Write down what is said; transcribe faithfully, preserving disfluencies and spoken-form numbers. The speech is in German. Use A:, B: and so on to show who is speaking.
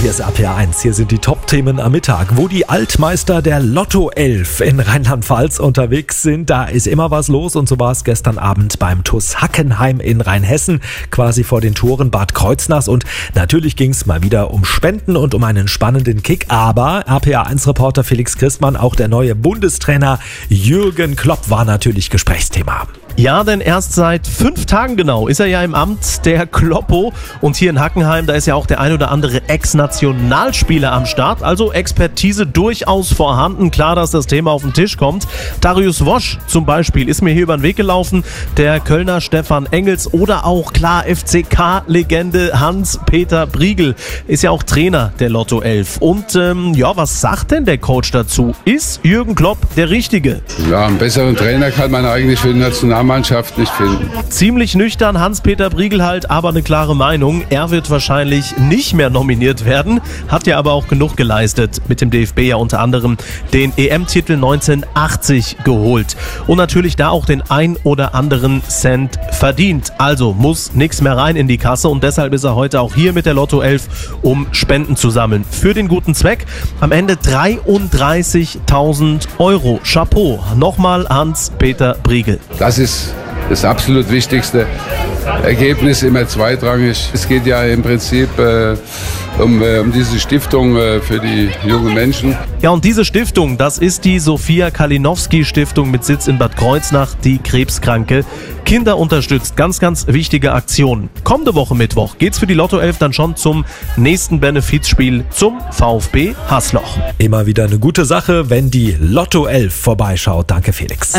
A: hier ist R P R eins. Hier sind die Top-Themen am Mittag. Wo die Altmeister der Lotto elf in Rheinland-Pfalz unterwegs sind, da ist immer was los. Und so war es gestern Abend beim T U S Hackenheim in Rheinhessen, quasi vor den Toren Bad Kreuznachs. Und natürlich ging es mal wieder um Spenden und um einen spannenden Kick. Aber R P R eins Reporter Felix Christmann, auch der neue Bundestrainer Jürgen Klopp war natürlich Gesprächsthema.
B: Ja, denn erst seit fünf Tagen genau ist er ja im Amt, der Kloppo. Und hier in Hackenheim, da ist ja auch der ein oder andere Ex-Nationalspieler am Start. Also Expertise durchaus vorhanden. Klar, dass das Thema auf den Tisch kommt. Darius Wosch zum Beispiel ist mir hier über den Weg gelaufen. Der Kölner Stefan Engels oder auch, klar, F C K-Legende Hans-Peter Briegel ist ja auch Trainer der Lotto elf. Und ähm, ja, was sagt denn der Coach dazu? Ist Jürgen Klopp der Richtige?
C: Ja, einen besseren Trainer kann man eigentlich für die Nationalmannschaft Mannschaft nicht finden.
B: Ziemlich nüchtern Hans-Peter Briegel halt, aber eine klare Meinung. Er wird wahrscheinlich nicht mehr nominiert werden, hat ja aber auch genug geleistet. Mit dem D F B ja unter anderem den E M-Titel neunzehnhundertachtzig geholt. Und natürlich da auch den ein oder anderen Cent verdient. Also muss nichts mehr rein in die Kasse und deshalb ist er heute auch hier mit der Lotto elf, um Spenden zu sammeln. Für den guten Zweck. Am Ende dreiunddreißigtausend Euro. Chapeau. Nochmal Hans-Peter Briegel.
C: Das ist das absolut wichtigste Ergebnis, immer zweitrangig. Es geht ja im Prinzip äh, um, äh, um diese Stiftung äh, für die jungen Menschen.
B: Ja, und diese Stiftung, das ist die Sophia Kalinowski Stiftung mit Sitz in Bad Kreuznach, die krebskranke Kinder unterstützt. Ganz, ganz wichtige Aktion. Kommende Woche Mittwoch geht's für die Lotto elf dann schon zum nächsten Benefizspiel zum VfB Hasloch.
A: Immer wieder eine gute Sache, wenn die Lotto elf vorbeischaut. Danke, Felix.